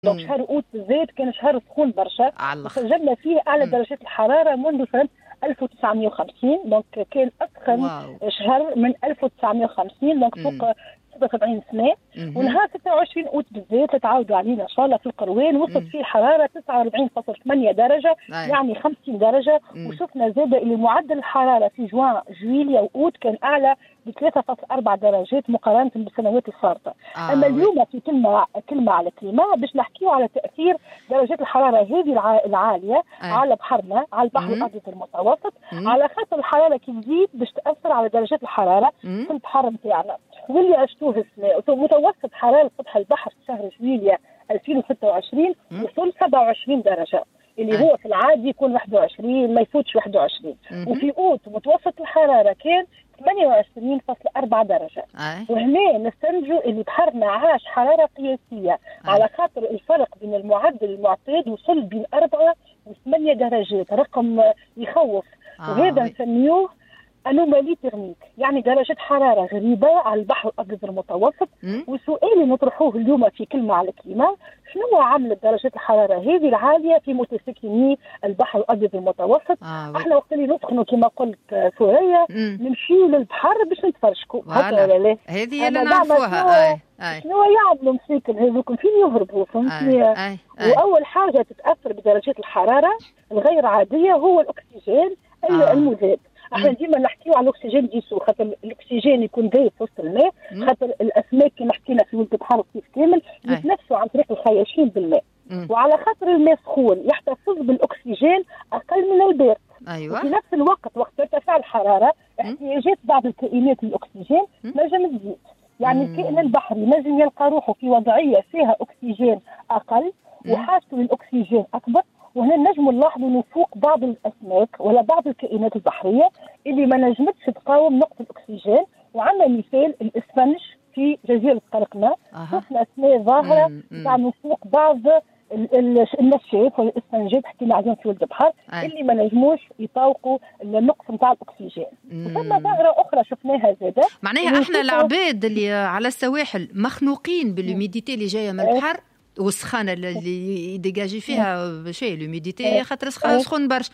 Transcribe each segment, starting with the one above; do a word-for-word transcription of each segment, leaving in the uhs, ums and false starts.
دونك شهر اوت بالذات كان شهر سخون برشا، وسجلنا فيه اعلى درجات الحراره منذ سنه ألف وتسعمائة وخمسين، دونك كان اسخن شهر من ألف وتسعمائة وخمسين، دونك فوق ستة وسبعين سنه. ونهار ستة وعشرين اوت بالذات تعاودوا علينا ان شاء الله في القروان وصلت فيه الحراره تسعة وأربعين فاصلة ثمانية درجه، أي. يعني خمسين درجه. مم. وشفنا زاده اللي معدل الحراره في جوان جويليا واوت كان اعلى ب ثلاثة فاصلة أربعة درجات مقارنه بالسنوات الفارطه. آه اما اليوم في كلمه كلمه على كلمه باش نحكيو على تاثير درجات الحراره هذه العاليه أي. على بحرنا، على البحر الابيض المتوسط، مم. على خاطر الحراره كي تزيد باش تاثر على درجات الحراره مم. في البحر نتاعنا. واللي عشتوه السنه متوسط حراره سطح البحر في شهر جويليا ألفين وستة وعشرين وصل سبعة وعشرين درجه، اللي هو في العادي يكون واحد وعشرين ما يفوتش واحد وعشرين. وفي اوت متوسط الحراره كان ثمانية وعشرين فاصلة أربعة درجه. وهنا نستنتجوا اللي بحرنا عاش حراره قياسيه على خاطر الفرق بين المعدل المعتاد وصل بين أربعة وثمانية درجات، رقم يخوف. وهذا نسميوه أنومالي تيرميك، يعني درجة حرارة غريبة على البحر الأبيض المتوسط. والسؤال اللي نطرحوه اليوم في كلمة على كلمة، شنو عملت درجة الحرارة هذه العالية في متسكني البحر الأبيض المتوسط؟ آه احنا وقت اللي نسخنوا كما قلت ثريا نمشيو للبحر باش نتفرشكوا، هكا ولا لا؟ هذه اللي نعرفوها. شنو يعملوا مساكن هذوكم فين يهربوا؟ فهمتني؟ وأول حاجة تتأثر بدرجات الحرارة الغير عادية هو الأكسجين آه. المذاب. احنا ديما نحكيو على الاكسجين ديسو، خاطر الاكسجين يكون دايب في وسط الماء، خاطر الاسماك كما حكينا في ولد البحر كيف كامل يتنفسوا عن طريق الخياشيم بالماء. مم. وعلى خاطر الماء سخون يحتفظ بالاكسجين اقل من البارد. ايوه. وفي نفس الوقت وقت ترتفع الحراره احتياجات بعض الكائنات للاكسجين نجم تزيد، يعني الكائن البحري نجم يلقى روحه في وضعيه فيها اكسجين اقل وحاجته للاكسجين اكبر. وهنا نجموا نلاحظوا نفوق بعض الاسماك ولا بعض الكائنات البحريه اللي ما نجمتش تقاوم نقطه الاكسجين. وعندنا مثال الاسفنج في جزيره قرقنا، شفنا اسماء ظاهره تاع نفوق بعض النشاف والاسفنجات حكينا عليهم في ولد البحر اللي ما نجموش يطاوقوا النقص نتاع الاكسجين. وثم ظاهره اخرى شفناها زاده، معناها احنا العباد اللي على السواحل مخنوقين بالهوميديتي اللي جايه من البحر والسخانه اللي يديجاجي فيها شيء الهوميديتي، خاطر سخون برشا.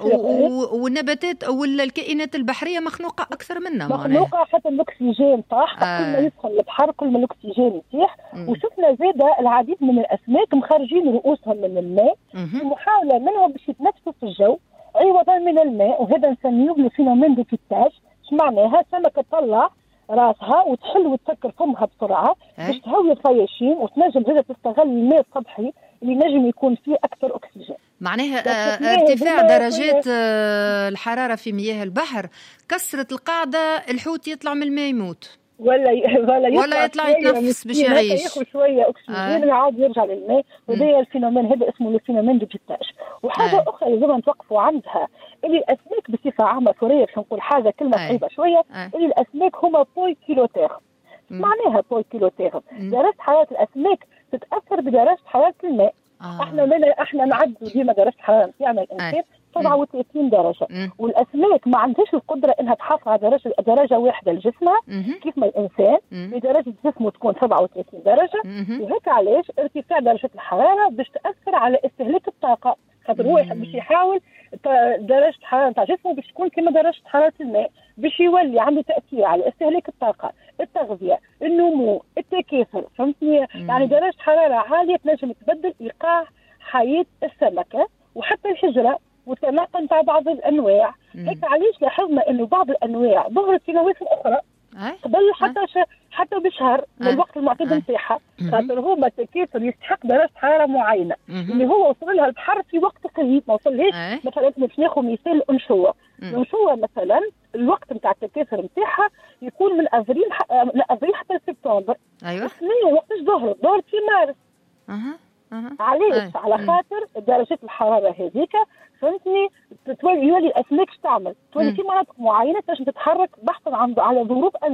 والنباتات والكائنات البحريه مخنوقه اكثر منا، مخنوقه حتى الاكسجين طاح. آه. كل ما يدخل البحر كل ما الاكسجين يتيح. وشفنا زاده العديد من الاسماك مخرجين رؤوسهم من الماء في محاوله منهم باش يتنفسوا في الجو عوضا من الماء، وهذا نسميوه الفينومين دو كيتاج. اش معناها؟ سمكه تطلع راسها وتحل وتسكر فمها بسرعه باش تهوي الخياشيم وتنجم زادة تستغل الماء السطحي اللي نجم يكون فيه اكثر اكسجين. معناها ارتفاع درجات الحراره في مياه البحر كسرت القاعده، الحوت يطلع من الماء يموت ولا ولا يطلع, ولا يطلع يتنفس باش يعيش، ياخذ شويه اكسجين ويعاود آه. يرجع للماء. وهذا الفينومين هذا اسمه الفينومين دو كيتاج. وحاجه آه. اخرى لازم نتوقفوا عندها، اللي الاسماك بصفه عامه ثريا باش نقول حاجه كلمه صعيبه آه. شويه آه. اللي الاسماك هما بوي كيلوتير. معناها بوي كيلوتير درجه حراره الاسماك تتاثر بدرجه حراره الماء. آه. احنا من احنا نعدوا ديما درجه الحراره نتاعنا الانسان آه. سبعة وثلاثين درجه. مم. والاسماك ما عندهاش القدره انها تحافظ على درجه درجه واحده لجسمها كيف ما الانسان بدرجه جسمه تكون سبعة وثلاثين درجه. وهيك علاش ارتفاع درجه الحراره باش تاثر على استهلاك الطاقه، خاطر هو باش يحاول درجه الحراره تاع جسمه باش تكون كما درجه حراره الماء، باش يولي عنده تاثير على استهلاك الطاقه، التغذيه، النمو، التكاثر. فهمتني؟ يعني درجه حراره عاليه تنجم تبدل ايقاع حياه السمكه وحتى الحجره والتناقل نتاع بعض الانواع. هيك علاش لاحظنا انه بعض الانواع ظهرت في مواسم اخرى قبل حتى ش... حتى بشهر من الوقت المعتاد نتاعها، خاطر هما التكاثر يستحق درجه حراره معينه اللي هو وصل لها البحر في وقت قريب ما وصلهاش. مثلا باش ناخذ مثال الانشوه. الانشوه مثلا الوقت نتاع التكاثر نتاعها يكون من افريل ح... من افريل حتى سبتمبر. ايوه السنه وقتاش ظهرت؟ ظهرت في مارس. اها اها علاش؟ على خاطر درجه الحراره هذيك فهمتني تولي يولي الاسماك تعمل تولي في مناطق معينه باش تتحرك بحثا عن على ظروف انسب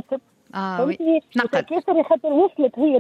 اه فهمتني التكاثر خاطر وصلت هي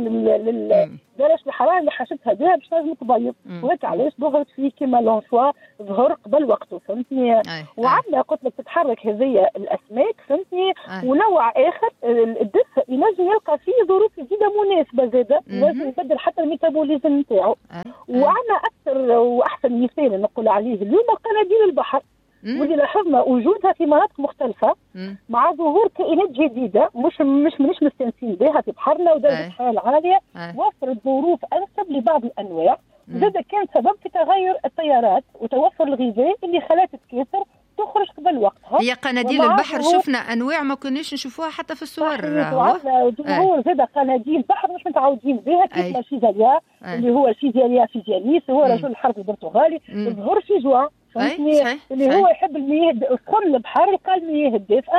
لدرجه الحراره اللي حاشتها بها باش تنجم تبيض، وهيك علاش ظهرت فيه كيما لونشوا ظهر قبل وقته فهمتني. وعندنا قلت لك تتحرك هذه الاسماك فهمتني. ونوع اخر الدفء ينجم يلقى فيه ظروف جديده مناسبه زاده، لازم يبدل حتى الميتابوليزم نتاعو. وعندنا اكثر واحسن مثال نقول عليه اليوم قناديل البحر، واللي لاحظنا وجودها في مناطق مختلفة مم. مع ظهور كائنات جديدة مش مش مش مستانسين بها في بحرنا، ودرجة الحرارة العالية وفرت ظروف أنسب لبعض الأنواع. زاد كان سبب في تغير التيارات وتوفر الغذاء اللي خلات تكاثر تخرج قبل وقتها. هي قناديل البحر شفنا أنواع ما كناش نشوفوها حتى في الصور. ظهور زاد قناديل بحر مش متعودين بها كيف الفيزاليا اللي هو الفيزاليا فيزياليس، هو رجل الحرب البرتغالي ظهر في جوان فهمتني اللي هو يحب المياه السخن البحر لقى المياه الدافئه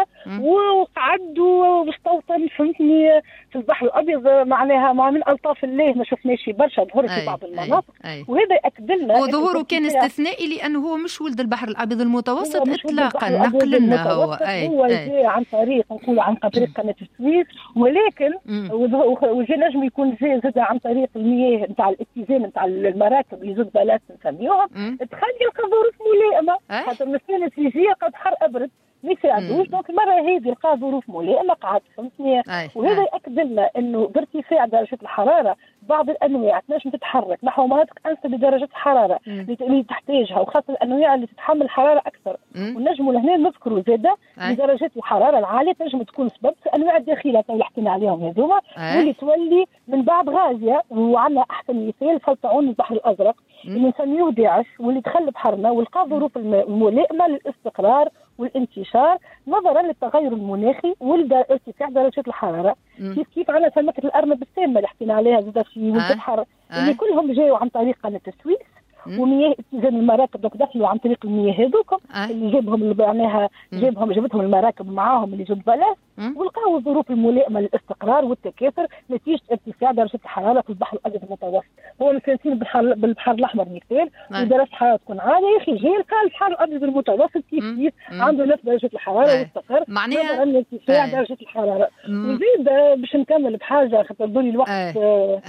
وقعد واستوطن فهمتني في البحر الابيض. معناها مع من الطاف الله ما شفناش برشا ظهور في بعض المناطق، وهذا ياكد لنا وظهوره كان استثنائي لانه هو مش ولد البحر الابيض المتوسط اطلاقا، نقل لنا هو أي هو جاء عن طريق نقول عن طريق قناه السويس، ولكن وجاء نجم يكون جاء زاد عن طريق المياه نتاع الاتزان نتاع المراكب اللي زود بلاس نسميوها، تخلي يلقى ظروف ملائمه خاطر مسكين يجي قد حر ابرد ما يساعدوش. دونك المره هذه لقى ظروف ملائمه قعد فهمتني. وهذا ياكد لنا انه بارتفاع درجه الحراره بعض الانواع تنجم تتحرك نحو مناطق انسب لدرجه الحراره اللي تحتاجها، وخاصه الانواع اللي تتحمل حراره اكثر. ونجموا لهنا نذكروا زاده لدرجات الحراره العاليه تنجم تكون سبب في انواع الداخله اللي حكينا عليهم هذوما، واللي تولي من بعد غازيه. وعندنا احسن مثال فلطعون البحر الازرق اللي نسميوه داعش، واللي دخل بحرنا ولقى ظروف الملائمه للاستقرار والانتشار نظرا للتغير المناخي وارتفاع درجه الحراره. كيف كيف على سمكه الارنب السامه اللي حكينا عليها زاد في ولد البحر اللي كلهم جاوا عن طريق قناه السويس ومياه اتزان المراكب، دوك دخلوا عن طريق المياه هذوك اللي جابهم اللي معناها جابهم جابتهم المراكب معاهم اللي جاب بلاس، ولقاو الظروف الملائمه للاستقرار والتكاثر نتيجه ارتفاع درجه الحراره في البحر الابيض المتوسط. هو مستانسين بالبحر بالبحر الاحمر مثال ودرجه الحراره تكون عاليه، يا اخي جاي لقى البحر الابيض المتوسط كيف كيف عنده نفس درجه الحراره واستقر معناها ارتفاع درجه الحراره. وزيد باش نكمل بحاجه خاطر دوني الوقت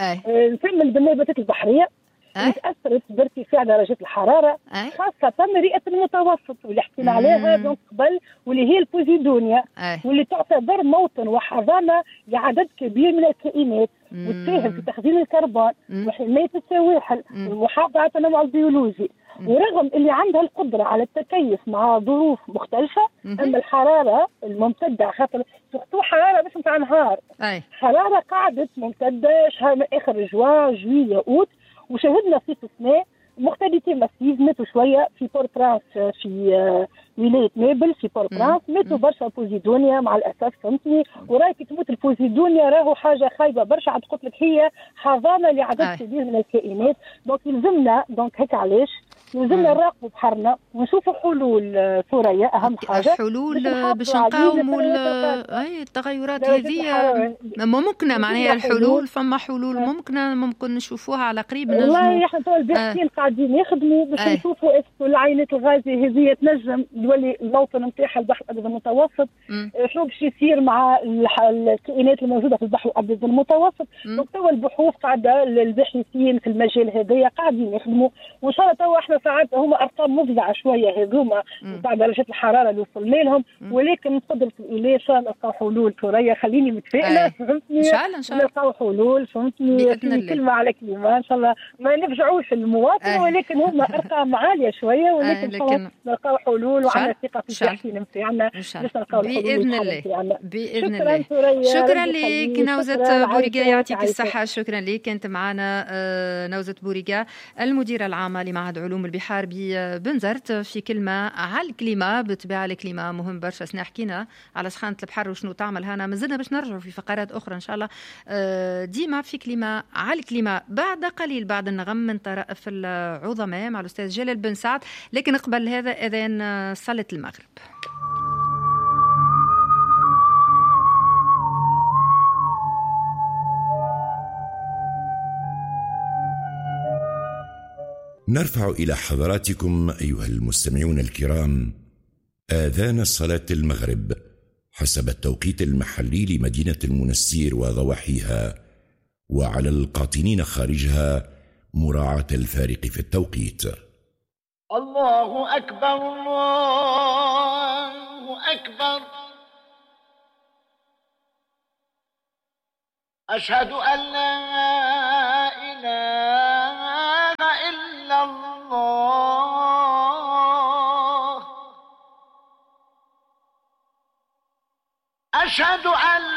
نكمل بالنباتات البحريه اللي تاثرت بارتفاع درجه الحراره أه؟ خاصه رئه المتوسط واللي حكينا عليها من قبل، واللي هي البوزيدونيا أه؟ واللي تعتبر موطن وحضانه لعدد كبير من الكائنات وتساهم في تخزين الكربون وحمايه السواحل والمحافظه على التنوع البيولوجي. ورغم اللي عندها القدره على التكيف مع ظروف مختلفه، اما الحراره الممتده خاطر سورتو حراره مش نتاع نهار، حراره قعدت ممتده شهر من اخر جوان جويليا اوت، وشهدنا في استثناء مختلفين مسيز ماتوا شويه في بور برانس في ولايه نابل في بور برانس ماتوا برشا بوزيدونيا مع الاسف فهمتني. وراي كي تموت البوزيدونيا راهو حاجه خايبه برشا، عاد قلت لك هي حضانه لعدد كبير من الكائنات. دونك يلزمنا دونك هيك علاش يلزمنا نراقبوا بحرنا ونشوفوا حلول ثريا. اهم حاجه حلول باش نقاوموا اي التغيرات هذه ممكنه. معناها الحلول فما حلول ممكنه ممكن نشوفوها على قريب. والله احنا تو الباحثين آه. قاعدين يخدموا باش آه. نشوفوا اسكو العينات الغازيه هذه تنجم تولي الموطن نتاعها البحر الابيض المتوسط، شنو باش يصير مع الكائنات الموجوده في البحر الابيض المتوسط. دونك تو البحوث قاعده الباحثين في المجال هذايا قاعدين يخدموا، وان شاء الله تو احنا ساعات هما ارقام مفزعه شويه هذوما تاع درجات الحراره اللي وصلنا لهم، ولكن نقدر الاله ان شاء الله نلقاو حلول ثريا. خليني متفائله فهمتني، ان شاء الله ان شاء الله نلقاو حلول فهمتني كلمه على كلمه ان شاء الله ما نفجعوش المواطن آه. ولكن هما ارقام عاليه شويه، ولكن آه. لكن نلقاو حلول وعندنا ثقه في الباحثين نتاعنا باش نلقاو الحلول باذن الله باذن الله. شكرا لك نوزة بوريقا يعطيك الصحه. شكرا لك. كانت معنا نوزة بوريقا المديره العامه لمعهد علوم البحار ببنزرت في كلمه على الكليما. بالطبيعه الكليما مهم برشا. سنا حكينا على سخانه البحر وشنو تعمل هنا، مازلنا باش نرجعوا في فقرات اخرى ان شاء الله ديما في كليما على الكليما. بعد قليل بعد النغم من طرائف العظماء مع الاستاذ جلال بن سعد، لكن قبل هذا اذان صلاه المغرب. نرفع إلى حضراتكم أيها المستمعون الكرام آذان الصلاة المغرب حسب التوقيت المحلي لمدينة المنستير وضواحيها، وعلى القاطنين خارجها مراعاة الفارق في التوقيت. الله أكبر الله أكبر، أشهد أن لا إله إلا الله، أشهد أن